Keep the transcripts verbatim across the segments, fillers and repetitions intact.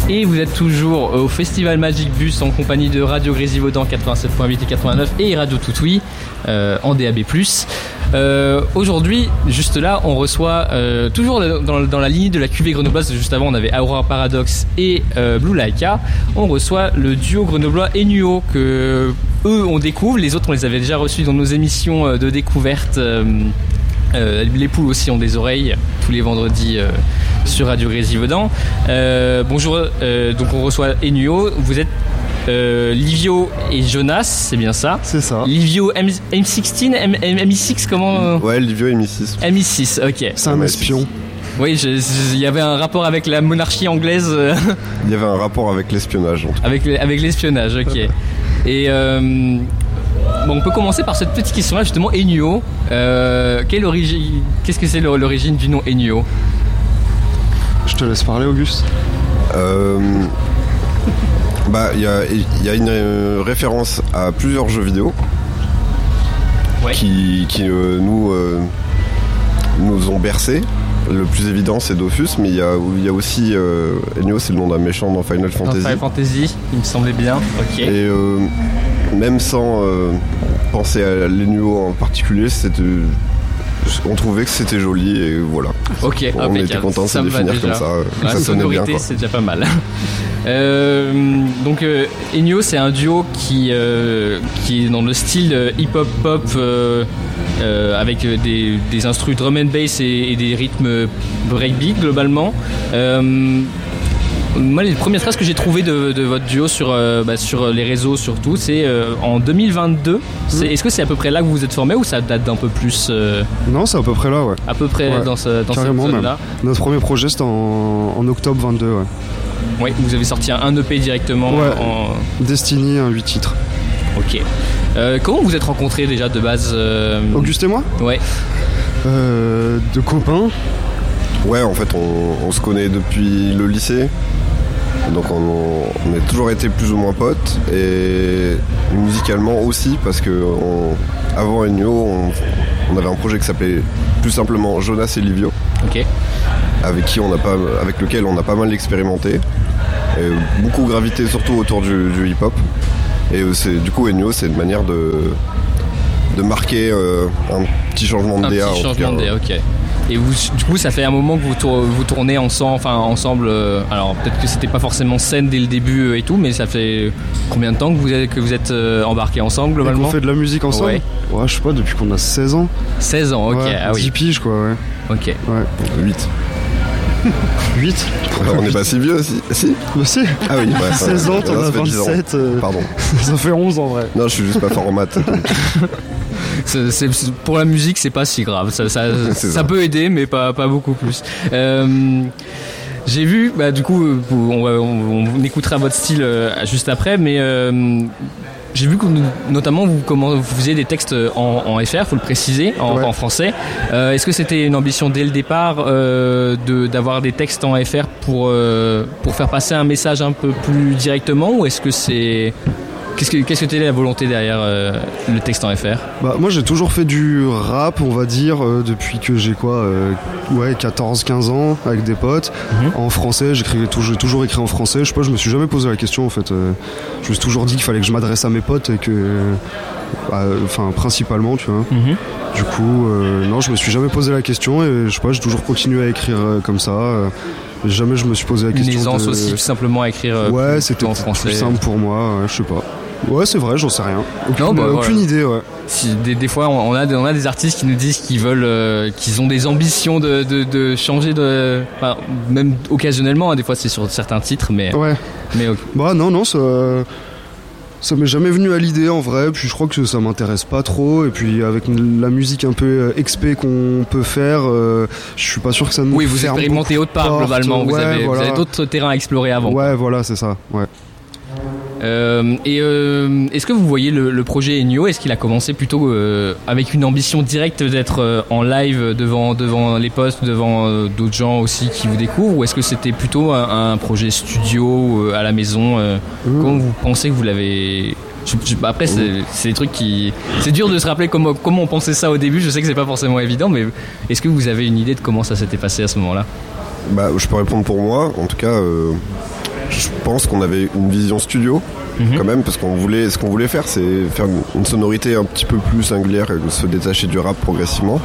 Et vous êtes toujours au Festival Magic Bus en compagnie de Radio Grésivaudan quatre-vingt-sept virgule huit et quatre-vingt-neuf et Radio Toutoui euh, en D A B plus. Euh, aujourd'hui, juste là, on reçoit euh, toujours dans, dans la ligne de la cuvée grenobloise. Juste avant, on avait Aurora Paradox et euh, Blue Laika. On reçoit le duo grenoblois Enuo que eux on découvre. Les autres, on les avait déjà reçus dans nos émissions de découverte. Euh, euh, les poules aussi ont des oreilles tous les vendredis euh, sur Radio Grésivaudan. Euh, bonjour. Euh, donc on reçoit Enuo. Vous êtes Euh, Livio et Jonas, c'est bien ça? C'est ça. Livio M- M16, M- M- M I six, comment? Ouais, Livio M I six. M I six, ok. C'est un espion. Oui, il y avait un rapport avec la monarchie anglaise. Il y avait un rapport avec l'espionnage, en tout cas. Avec, avec l'espionnage, ok. Et euh, bon, on peut commencer par cette petite question-là, justement, Enuo. Euh, quelle origine, qu'est-ce que c'est l'origine du nom Enuo? Je te laisse parler, Auguste. Euh... Bah, il y a, y a une euh, référence à plusieurs jeux vidéo ouais. qui, qui euh, nous, euh, nous ont bercés. Le plus évident, c'est Dofus, mais il y a, y a aussi euh, Enuo, c'est le nom d'un méchant dans Final Fantasy. Dans Final Fantasy, il me semblait bien. Ok. Et euh, même sans euh, penser à l'Enuo en particulier, c'était, on trouvait que c'était joli et voilà. Ok. Bon, on était content de se définir comme ça. La ça sonnait bien, quoi. C'est déjà pas mal. Euh, donc euh, Enuo, c'est un duo qui, euh, qui est dans le style euh, hip-hop pop euh, euh, avec des, des instrus drum and bass et, et des rythmes breakbeat globalement. Euh, moi, les premières traces que j'ai trouvées de, de votre duo sur, euh, bah, sur les réseaux surtout, c'est euh, en deux mille vingt-deux. C'est, est-ce que c'est à peu près là que vous vous êtes formé ou ça date d'un peu plus euh... Non, c'est à peu près là, ouais. À peu près ouais. dans, ce, dans cette zone-là. Notre premier projet, c'était en, en octobre vingt-deux, ouais. Oui, vous avez sorti un E P directement. Ouais. En... Destiny, un huit titres. Ok. Euh, comment vous êtes rencontrés déjà de base euh... Auguste et moi? Ouais. Euh, de copains. Ouais, en fait, on, on se connaît depuis le lycée. Donc on, on a toujours été plus ou moins potes. Et musicalement aussi, parce que on, avant Enuo, on, on avait un projet qui s'appelait plus simplement Jonas et Livio. Ok. Avec, qui on a pas, avec lequel on a pas mal expérimenté. Et beaucoup gravité surtout autour du, du hip-hop. Et c'est, du coup, Enuo, c'est une manière de, de marquer euh, un petit changement de un D A. Un petit changement cas, de D A, ok. Et vous, du coup, ça fait un moment que vous, tour, vous tournez ensemble, enfin ensemble. Euh, alors peut-être que c'était pas forcément scène dès le début euh, et tout, mais ça fait combien de temps que vous êtes, que vous êtes euh, embarqués ensemble globalement? Et qu'on fait de la musique ensemble. Ouais. Ouais, je sais pas, depuis qu'on a seize ans. seize ans, ok. Ouais, ah oui. dix piges, quoi, ouais. Ok. Ouais. huit. huit On n'est pas si vieux, si, si Bah si. Ah oui, ouais, seize ans, t'en là, as vingt-sept. Euh... Pardon. Ça fait onze en vrai. Non, je suis juste pas fort en maths. c'est, c'est, pour la musique, c'est pas si grave. Ça, ça, ça, ça peut aider, mais pas, pas beaucoup plus. Euh, j'ai vu, bah, du coup, on, on, on écoutera votre style euh, juste après, mais euh, j'ai vu que notamment vous, comment, vous faisiez des textes en, en F R, faut le préciser, en, ouais. en français. Euh, est-ce que c'était une ambition dès le départ euh, de, d'avoir des textes en F R pour, euh, pour faire passer un message un peu plus directement, ou est-ce que c'est... Qu'est-ce que, qu'est-ce que t'es la volonté derrière euh, le texte en F R? Bah moi j'ai toujours fait du rap, on va dire, euh, depuis que j'ai quoi, euh, ouais, quatorze quinze ans avec des potes. Mm-hmm. En français, j'écrivais toujours, j'ai toujours écrit en français. Je sais pas, je me suis jamais posé la question en fait. Euh, je me suis toujours dit qu'il fallait que je m'adresse à mes potes et que, enfin, euh, principalement, tu vois. Mm-hmm. Du coup, euh, non, je me suis jamais posé la question et je sais pas, j'ai toujours continué à écrire euh, comme ça. Euh, jamais je me suis posé la question. Une aisance de... aussi, tout simplement à écrire. Euh, ouais, plus, c'était en français. plus simple pour moi. Ouais, je sais pas. Ouais, c'est vrai, j'en sais rien. Aucune, non, bah, aucune ouais. idée, ouais. Si, des, des fois, on a, on a des artistes qui nous disent qu'ils veulent, euh, qu'ils ont des ambitions de, de, de changer de, enfin, même occasionnellement. Hein, des fois, c'est sur certains titres, mais. Ouais. Mais. Okay. Bah non, non, ça, ça m'est jamais venu à l'idée en vrai. Puis je crois que ça m'intéresse pas trop. Et puis avec la musique un peu expé qu'on peut faire, euh, je suis pas sûr que ça nous. Oui, vous expérimentez autre part globalement. Ouais, vous, avez, voilà. vous avez d'autres terrains à explorer avant. Ouais, voilà, c'est ça. Ouais. Euh, et euh, est-ce que vous voyez le, le projet Enuo, est-ce qu'il a commencé plutôt euh, avec une ambition directe d'être euh, en live devant, devant les posts, devant euh, d'autres gens aussi qui vous découvrent, ou est-ce que c'était plutôt un, un projet studio euh, à la maison euh, mmh. Comment vous pensez que vous l'avez... Je, je, après c'est, c'est des trucs qui... C'est dur de se rappeler comment, comment on pensait ça au début, je sais que c'est pas forcément évident, mais est-ce que vous avez une idée de comment ça s'était passé à ce moment-là? Bah, je peux répondre pour moi, en tout cas... Euh... je pense qu'on avait une vision studio mm-hmm. quand même, parce qu'on voulait, ce qu'on voulait faire, c'est faire une, une sonorité un petit peu plus singulière et se détacher du rap progressivement.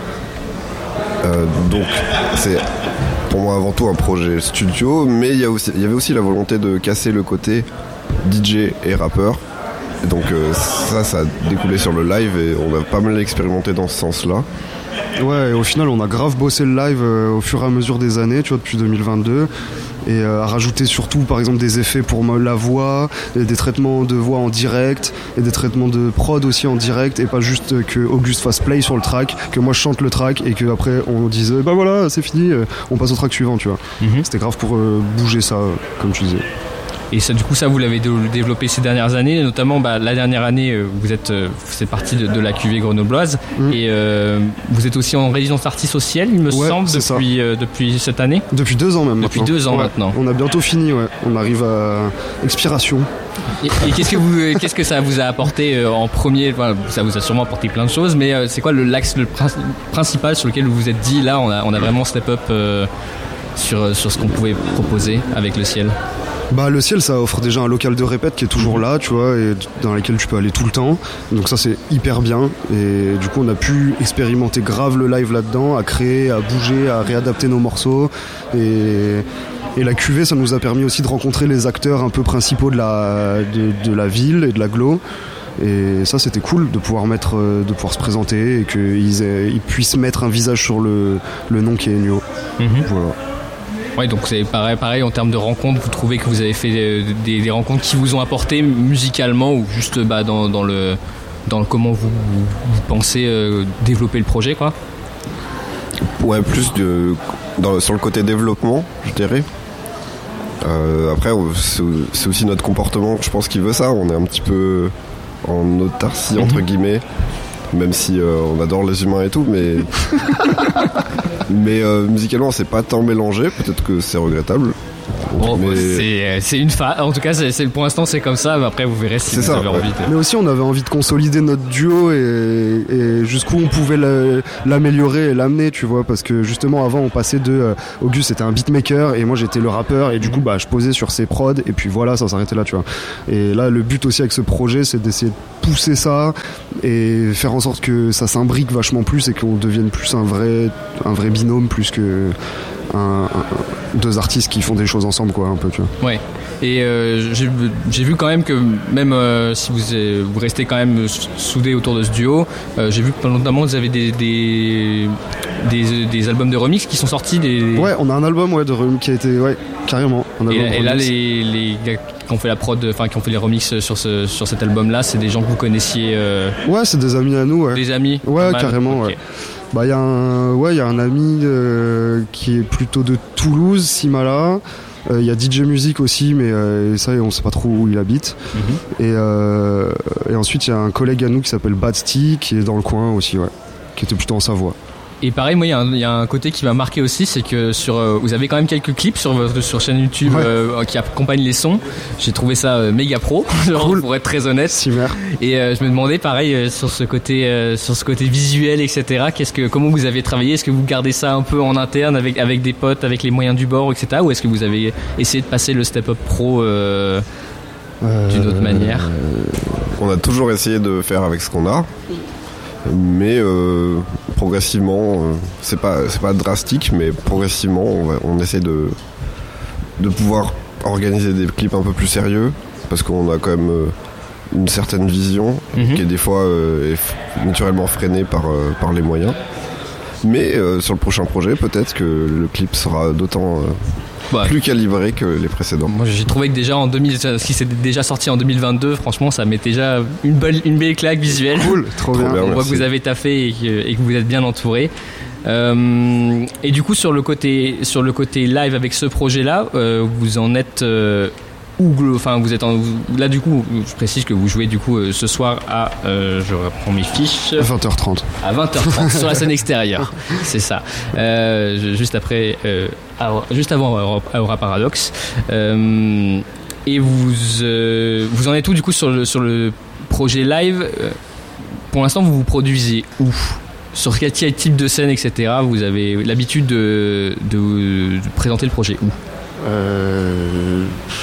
Euh, donc c'est pour moi avant tout un projet studio, mais il y a aussi, il y avait aussi la volonté de casser le côté D J et rappeur. Et donc euh, ça, ça a découlé sur le live et on a pas mal expérimenté dans ce sens-là. Ouais, et au final, on a grave bossé le live euh, au fur et à mesure des années, tu vois, depuis deux mille vingt-deux. Et euh, à rajouter surtout, par exemple, des effets pour la voix, et des traitements de voix en direct, et des traitements de prod aussi en direct, et pas juste que Auguste fasse play sur le track, que moi je chante le track, et qu'après on dise, bah voilà, c'est fini, on passe au track suivant, tu vois. Mm-hmm. C'était grave pour euh, bouger ça, comme tu disais. Et ça, du coup, ça, vous l'avez développé ces dernières années, notamment bah, la dernière année, vous êtes, vous êtes parti de, de la cuvée grenobloise, mmh. et euh, vous êtes aussi en résidence artiste au ciel, il me ouais, semble, depuis, euh, depuis cette année. Depuis deux ans même. Depuis maintenant. deux ans ouais. maintenant. On a bientôt fini, ouais. On arrive à expiration. Et, et qu'est-ce que vous, qu'est-ce que ça vous a apporté euh, en premier? Enfin, ça vous a sûrement apporté plein de choses, mais euh, c'est quoi le l'axe le principal sur lequel vous vous êtes dit, là, on a, on a vraiment step up euh, sur, sur ce qu'on pouvait proposer avec le ciel? Bah le ciel, ça offre déjà un local de répète qui est toujours là, tu vois, et dans lequel tu peux aller tout le temps. Donc ça, c'est hyper bien. Et du coup, on a pu expérimenter grave le live là-dedans, à créer, à bouger, à réadapter nos morceaux. Et, et la cuvée, ça nous a permis aussi de rencontrer les acteurs un peu principaux de la, de, de la ville et de l'agglo. Et ça, c'était cool de pouvoir mettre, de pouvoir se présenter et qu'ils aient, ils puissent mettre un visage sur le, le nom qui est Nuo. Mm-hmm. Voilà. Ouais, donc c'est pareil, pareil en termes de rencontres, vous trouvez que vous avez fait des, des rencontres qui vous ont apporté musicalement ou juste bah, dans, dans, le, dans le comment vous, vous pensez euh, développer le projet, quoi? Ouais, plus de, dans, sur le côté développement, je dirais. Euh, après, c'est, c'est aussi notre comportement, je pense, qui veut ça. On est un petit peu en autarcie, mm-hmm. entre guillemets, même si euh, on adore les humains et tout, mais... Mais euh, musicalement, c'est pas tant mélangé. Peut-être que c'est regrettable. Bon, mais... c'est, c'est une phase. En tout cas, c'est, c'est, pour l'instant, c'est comme ça. Mais après, vous verrez si c'est vous ça, avez ouais. envie. De... Mais aussi, on avait envie de consolider notre duo et, et jusqu'où on pouvait la, l'améliorer et l'amener, tu vois. Parce que justement, avant, on passait de euh, Auguste, c'était un beatmaker et moi, j'étais le rappeur. Et du coup, bah, je posais sur ses prods. Et puis voilà, ça s'arrêtait là, tu vois. Et là, le but aussi avec ce projet, c'est d'essayer de pousser ça et faire en sorte que ça s'imbrique vachement plus et qu'on devienne plus un vrai, un vrai binôme plus que un, un, deux artistes qui font des choses ensemble, quoi, un peu, tu vois. Ouais. Et euh, j'ai, j'ai vu quand même que même euh, si vous, vous restez quand même soudés autour de ce duo, euh, j'ai vu que notamment vous avez des, des, des, des albums de remix qui sont sortis. Des... Ouais, on a un album ouais, de remix qui a été, ouais, carrément. Un album et, et là, les, les gars qui ont fait la prod, enfin qui ont fait les remix sur, ce, sur cet album-là, c'est des gens que vous connaissiez euh... Ouais, c'est des amis à nous, ouais. Des amis Ouais, carrément, okay. ouais. Bah, il y a un, ouais, il y a un ami euh, qui est plutôt de Toulouse, Simala. Il euh, y a D J Music aussi, mais euh, ça, on sait pas trop où il habite. Mm-hmm. Et, euh, et ensuite, il y a un collègue à nous qui s'appelle Basti, qui est dans le coin aussi, ouais, qui était plutôt en Savoie. Et pareil, moi, il y, y a un côté qui m'a marqué aussi, c'est que sur, euh, vous avez quand même quelques clips sur votre sur chaîne YouTube ouais. euh, qui accompagnent les sons. J'ai trouvé ça euh, méga pro, genre, cool. Pour être très honnête. Super. Et euh, je me demandais, pareil, euh, sur ce côté, euh, sur ce côté visuel, et cetera. Qu'est-ce que, comment vous avez travaillé? Est-ce que vous gardez ça un peu en interne avec avec des potes, avec les moyens du bord, et cetera. Ou est-ce que vous avez essayé de passer le step up pro euh, euh, d'une autre manière? On a toujours essayé de faire avec ce qu'on a. Mais euh, progressivement, euh, c'est pas c'est pas drastique, mais progressivement, on, va, on essaie de de pouvoir organiser des clips un peu plus sérieux, parce qu'on a quand même euh, une certaine vision mm-hmm. qui est des fois euh, est naturellement freinée par euh, par les moyens. Mais euh, sur le prochain projet, peut-être que le clip sera d'autant euh, Ouais. plus calibré que les précédents. Moi j'ai trouvé que déjà en deux mille, ce qui s'est déjà sorti en deux mille vingt-deux, franchement ça met déjà une belle, une belle claque visuelle. Cool, trop, trop bien. bien. On voit que vous avez taffé et que, et que vous êtes bien entouré. Euh, et du coup sur le côté sur le côté live avec ce projet-là, euh, vous en êtes euh, où, enfin vous êtes en, là du coup, je précise que vous jouez du coup euh, ce soir à, euh, je reprends mes fiches. vingt heures trente. À vingt heures trente sur la scène extérieure, c'est ça. Euh, juste après, euh, juste avant Aura Paradox. Euh, et vous, euh, vous en êtes où du coup sur le sur le projet live? Pour l'instant, vous vous produisez où? Sur quel type de scène, et cetera. Vous avez l'habitude de, de, de présenter le projet où? euh...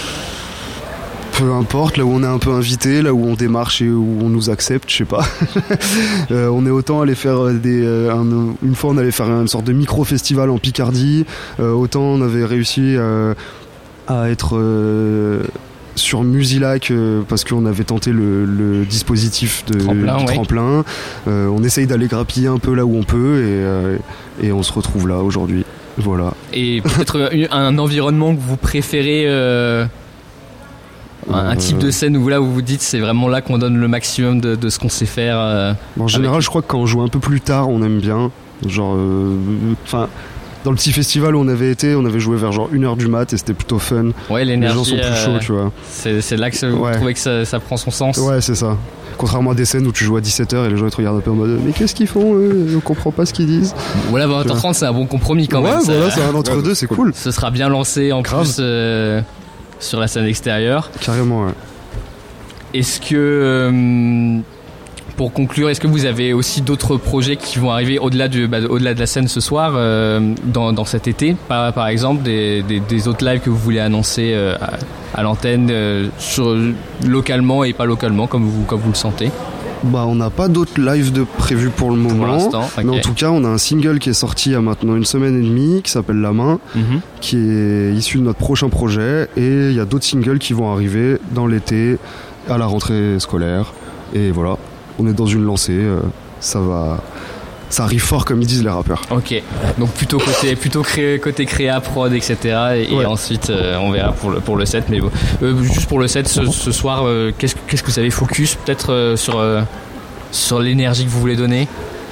Peu importe, là où on est un peu invité, là où on démarche et où on nous accepte, je sais pas. euh, on est autant allé faire des... Euh, un, une fois on allait faire une sorte de micro-festival en Picardie, euh, autant on avait réussi euh, à être euh, sur Musilac euh, parce qu'on avait tenté le, le dispositif de tremplin. Du Ouais. tremplin. Euh, on essaye d'aller grappiller un peu là où on peut et, euh, et on se retrouve là aujourd'hui. Voilà. Et peut-être un environnement que vous préférez euh... Un, un type de scène où là où vous dites c'est vraiment là qu'on donne le maximum de, de ce qu'on sait faire. Euh, en général, je crois que quand on joue un peu plus tard, on aime bien. Genre, enfin, euh, dans le petit festival où on avait été, on avait joué vers genre une heure du mat et c'était plutôt fun. Ouais, l'énergie. Les gens sont plus chauds, euh, tu vois. C'est, c'est là que vous ouais. trouvez que ça, ça prend son sens. Ouais, c'est ça. Contrairement à des scènes où tu joues à dix-sept heures et les gens ils te regardent un peu en mode mais qu'est-ce qu'ils font eux On comprend pas ce qu'ils disent. Voilà, vingt heures trente c'est un bon compromis quand ouais, même. Ouais, voilà, ça, c'est un entre deux, c'est cool. Ce sera bien lancé en Grave. plus euh, sur la scène extérieure. Carrément, ouais. Est-ce que, euh, pour conclure, est-ce que vous avez aussi d'autres projets qui vont arriver au-delà, du, bah, au-delà de la scène ce soir, euh, dans, dans cet été, par, par exemple, des, des, des autres lives que vous voulez annoncer euh, à, à l'antenne, euh, sur, localement et pas localement, comme vous, comme vous le sentez? Bah, on n'a pas d'autres lives de prévus pour le moment. Pour l'instant, okay. Mais en tout cas, on a un single qui est sorti il y a maintenant une semaine et demie, qui s'appelle La Main, mm-hmm. qui est issu de notre prochain projet. Et il y a d'autres singles qui vont arriver dans l'été, à la rentrée scolaire. Et voilà, on est dans une lancée. Euh, ça va... Ça arrive fort comme ils disent les rappeurs. Ok, donc plutôt côté, plutôt cré, côté créa, prod, et cetera. Et, ouais. et ensuite euh, on verra pour le, pour le set. Mais euh, juste pour le set ce, ce soir, euh, qu'est-ce, qu'est-ce que vous avez focus peut-être euh, sur, euh, sur l'énergie que vous voulez donner?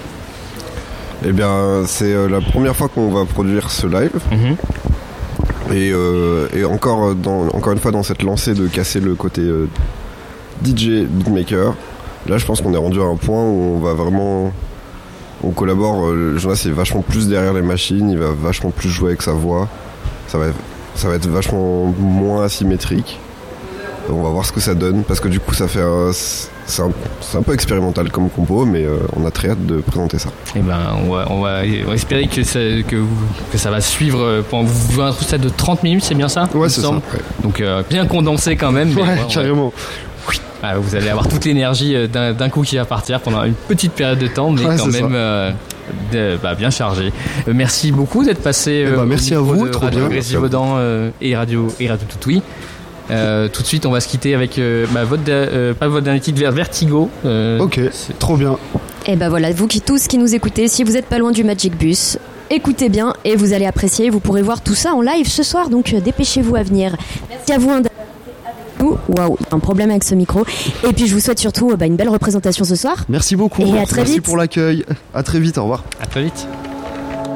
Eh bien, c'est euh, la première fois qu'on va produire ce live. Mm-hmm. Et, euh, et encore, dans, encore une fois, dans cette lancée de casser le côté euh, D J, beatmaker, là je pense qu'on est rendu à un point où on va vraiment... On collabore, euh, Jonas est vachement plus derrière les machines, il va vachement plus jouer avec sa voix, ça va, ça va être vachement moins asymétrique. On va voir ce que ça donne, parce que du coup ça fait un, c'est, un, c'est un peu expérimental comme compo, mais euh, on a très hâte de présenter ça. Et ben on va, on va, on va espérer que ça, que, vous, que ça va suivre. Pour vous un truc de trente minutes, c'est bien ça? Ouais, c'est ça. Ouais. Donc euh, bien condensé quand même. Mais ouais, ouais, carrément. Oui. Ah, vous allez avoir toute l'énergie d'un, d'un coup qui va partir pendant une petite période de temps, mais ouais, quand même euh, de, bah, bien chargé. Euh, merci beaucoup d'être passé. Euh, bah, merci à vous, trop Radio bien. Grésivaudan euh, et Radio et Radio Toutouille. Euh, tout de suite, on va se quitter avec euh, bah, votre euh, pas votre dernier titre, Vertigo. Euh, ok, c'est trop bien. Et bah voilà, vous qui tous qui nous écoutez, si vous n'êtes pas loin du Magic Bus, écoutez bien et vous allez apprécier. Vous pourrez voir tout ça en live ce soir, donc euh, dépêchez-vous à venir. Merci à vous. Hein, Waouh, un problème avec ce micro. Et puis je vous souhaite surtout bah, une belle représentation ce soir. Merci beaucoup. Et à très Merci vite. pour l'accueil. À très vite, au revoir. À très vite.